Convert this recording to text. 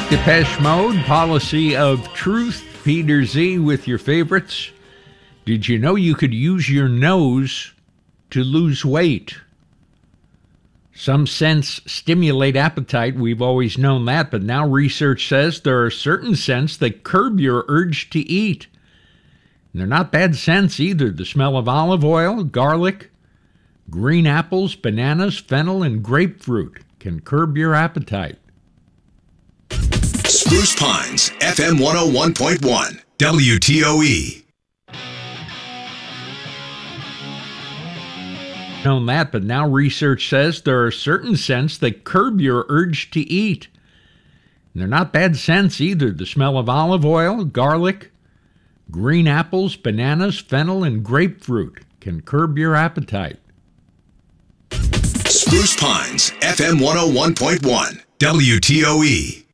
Depeche Mode, Policy of Truth, Peter Z with your favorites. Did you know you could use your nose to lose weight? Some scents stimulate appetite, we've always known that, but now research says there are certain scents that curb your urge to eat. And they're not bad scents either. The smell of olive oil, garlic, green apples, bananas, fennel, and grapefruit can curb your appetite. Spruce Pines, FM 101.1, WTOE. Known that, but now research says there are certain scents that curb your urge to eat. And they're not bad scents either. The smell of olive oil, garlic, green apples, bananas, fennel, and grapefruit can curb your appetite. Spruce Pines, FM 101.1, WTOE.